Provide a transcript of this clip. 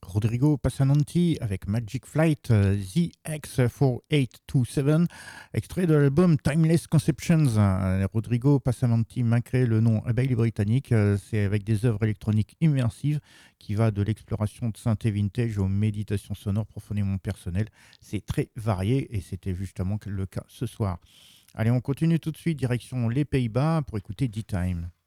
Rodrigo Passananti avec Magic Flight ZX4827, extrait de l'album Timeless Conceptions. Rodrigo Passananti m'a créé le nom Bailey britannique. C'est avec des œuvres électroniques immersives qui va de l'exploration de synthé vintage aux méditations sonores profondément personnelles. C'est très varié et c'était justement le cas ce soir. Allez, on continue tout de suite, direction les Pays-Bas pour écouter D-Time.